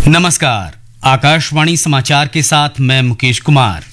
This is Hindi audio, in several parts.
नमस्कार, आकाशवाणी समाचार के साथ मैं मुकेश कुमार।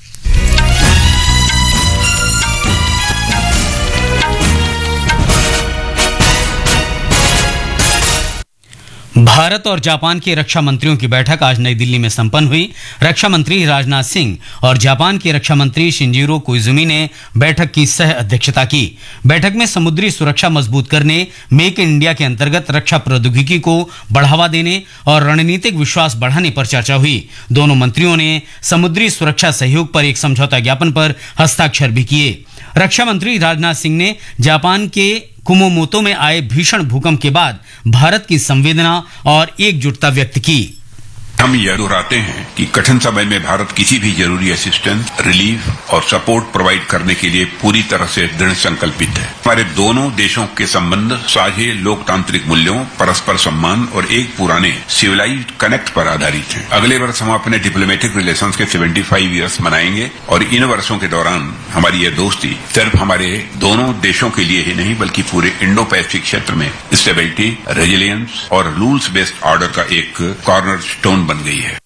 भारत और जापान के रक्षा मंत्रियों की बैठक आज नई दिल्ली में संपन्न हुई। रक्षा मंत्री राजनाथ सिंह और जापान के रक्षा मंत्री शिंजिरो कोइजुमी ने बैठक की सह अध्यक्षता की। बैठक में समुद्री सुरक्षा मजबूत करने, मेक इन इंडिया के अंतर्गत रक्षा प्रौद्योगिकी को बढ़ावा देने और रणनीतिक विश्वास बढ़ाने पर चर्चा हुई। दोनों मंत्रियों ने समुद्री सुरक्षा सहयोग पर एक समझौता ज्ञापन पर हस्ताक्षर भी किए। रक्षा मंत्री राजनाथ सिंह ने जापान के कुमामोतो में आए भीषण भूकंप के बाद भारत की संवेदना और एकजुटता व्यक्त की। हम यह दोहराते हैं कि कठिन समय में भारत किसी भी जरूरी असिस्टेंस, रिलीफ और सपोर्ट प्रोवाइड करने के लिए पूरी तरह से दृढ़ संकल्पित है। हमारे दोनों देशों के संबंध साझे लोकतांत्रिक मूल्यों, परस्पर सम्मान और एक पुराने सिविलाइज्ड कनेक्ट पर आधारित हैं। अगले वर्ष हम अपने डिप्लोमेटिक रिलेशंस के 75 ईयर्स मनाएंगे और इन वर्षों के दौरान हमारी यह दोस्ती सिर्फ हमारे दोनों देशों के लिए ही नहीं बल्कि पूरे इंडो पैसिफिक क्षेत्र में स्टेबिलिटी, रेजिलियंस और रूल्स बेस्ड ऑर्डर का एक कॉर्नर स्टोन बन गई है।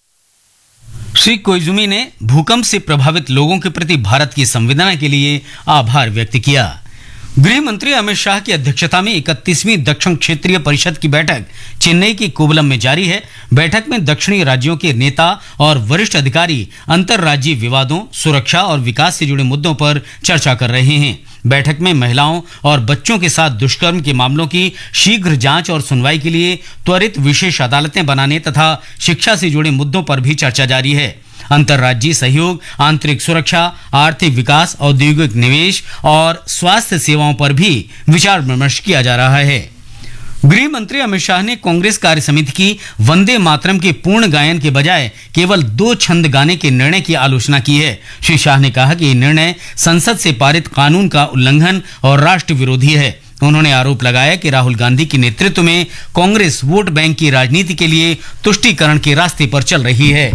श्री कोइजुमी ने भूकंप से प्रभावित लोगों के प्रति भारत की संवेदना के लिए आभार व्यक्त किया। गृह मंत्री अमित शाह की अध्यक्षता में 31वीं दक्षिण क्षेत्रीय परिषद की बैठक चेन्नई की कोवलम में जारी है। बैठक में दक्षिणी राज्यों के नेता और वरिष्ठ अधिकारी अंतर्राज्यीय विवादों, सुरक्षा और विकास से जुड़े मुद्दों पर चर्चा कर रहे हैं। बैठक में महिलाओं और बच्चों के साथ दुष्कर्म के मामलों की शीघ्र जांच और सुनवाई के लिए त्वरित विशेष अदालतें बनाने तथा शिक्षा से जुड़े मुद्दों पर भी चर्चा जारी है। अंतर्राज्यीय सहयोग, आंतरिक सुरक्षा, आर्थिक विकास, औद्योगिक निवेश और स्वास्थ्य सेवाओं पर भी विचार विमर्श किया जा रहा है। गृह मंत्री अमित शाह ने कांग्रेस कार्य समिति की वंदे मातरम के पूर्ण गायन के बजाय केवल 2 छंद गाने के निर्णय की आलोचना की है। श्री शाह ने कहा कि यह निर्णय संसद से पारित कानून का उल्लंघन और राष्ट्र विरोधी है। उन्होंने आरोप लगाया कि राहुल गांधी के नेतृत्व में कांग्रेस वोट बैंक की राजनीति के लिए तुष्टीकरण के रास्ते पर चल रही है।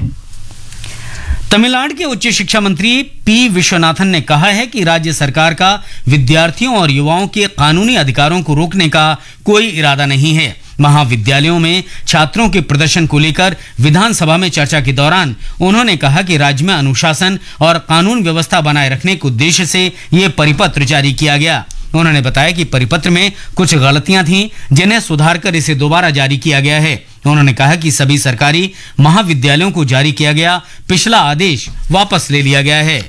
तमिलनाडु के उच्च शिक्षा मंत्री पी विश्वनाथन ने कहा है कि राज्य सरकार का विद्यार्थियों और युवाओं के कानूनी अधिकारों को रोकने का कोई इरादा नहीं है। महाविद्यालयों में छात्रों के प्रदर्शन को लेकर विधानसभा में चर्चा के दौरान उन्होंने कहा कि राज्य में अनुशासन और कानून व्यवस्था बनाए रखने के उद्देश्य से ये परिपत्र जारी किया गया। उन्होंने बताया कि परिपत्र में कुछ गलतियां थीं जिन्हें सुधार कर इसे दोबारा जारी किया गया है। उन्होंने कहा कि सभी सरकारी महाविद्यालयों को जारी किया गया पिछला आदेश वापस ले लिया गया है।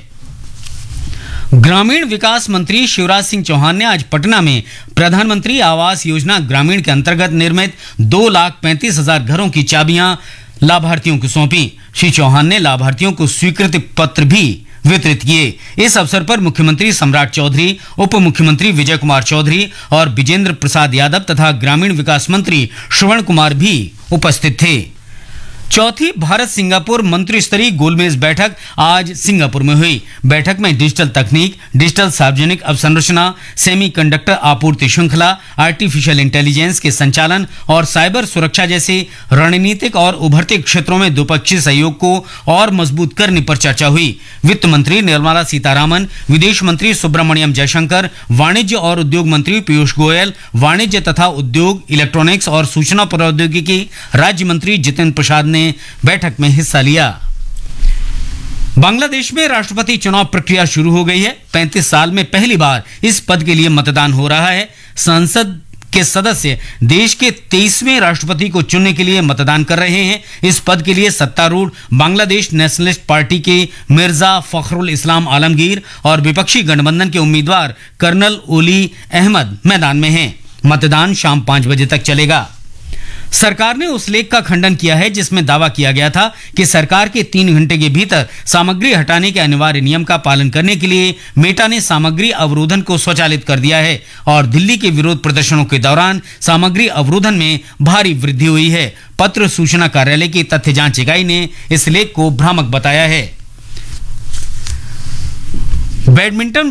ग्रामीण विकास मंत्री शिवराज सिंह चौहान ने आज पटना में प्रधानमंत्री आवास योजना ग्रामीण के अंतर्गत निर्मित 2,35,000 घरों की चाबियां लाभार्थियों को सौंपी। श्री चौहान ने लाभार्थियों को स्वीकृति पत्र भी वितरित किए। इस अवसर पर मुख्यमंत्री सम्राट चौधरी, उप मुख्यमंत्री विजय कुमार चौधरी और विजेंद्र प्रसाद यादव तथा ग्रामीण विकास मंत्री श्रवण कुमार भी उपस्थित थे। चौथी भारत सिंगापुर मंत्री स्तरीय गोलमेज बैठक आज सिंगापुर में हुई। बैठक में डिजिटल तकनीक, डिजिटल सार्वजनिक अवसंरचना, सेमीकंडक्टर आपूर्ति श्रृंखला, आर्टिफिशियल इंटेलिजेंस के संचालन और साइबर सुरक्षा जैसे रणनीतिक और उभरते क्षेत्रों में द्विपक्षीय सहयोग को और मजबूत करने पर चर्चा हुई। वित्त मंत्री निर्मला सीतारामन, विदेश मंत्री सुब्रमण्यम जयशंकर, वाणिज्य और उद्योग मंत्री पीयूष गोयल, वाणिज्य तथा उद्योग, इलेक्ट्रॉनिक्स और सूचना प्रौद्योगिकी राज्य मंत्री जितेंद्र प्रसाद ने बैठक में हिस्सा लिया। बांग्लादेश में राष्ट्रपति चुनाव प्रक्रिया शुरू हो गई है। 35 साल में पहली बार इस पद के लिए मतदान हो रहा है। संसद के सदस्य देश के 23वें राष्ट्रपति को चुनने के लिए मतदान कर रहे हैं। इस पद के लिए सत्तारूढ़ बांग्लादेश नेशनलिस्ट पार्टी के मिर्जा फखरुल इस्लाम आलमगीर और विपक्षी गठबंधन के उम्मीदवार कर्नल ओली अहमद मैदान में हैं। मतदान शाम 5 बजे तक चलेगा। सरकार ने उस लेख का खंडन किया है जिसमें दावा किया गया था कि सरकार के 3 घंटे के भीतर सामग्री हटाने के अनिवार्य नियम का पालन करने के लिए मेटा ने सामग्री अवरोधन को स्वचालित कर दिया है और दिल्ली के विरोध प्रदर्शनों के दौरान सामग्री अवरोधन में भारी वृद्धि हुई है। पत्र सूचना कार्यालय की तथ्य जांच इकाई ने इस लेख को भ्रामक बताया है। बैडमिंटन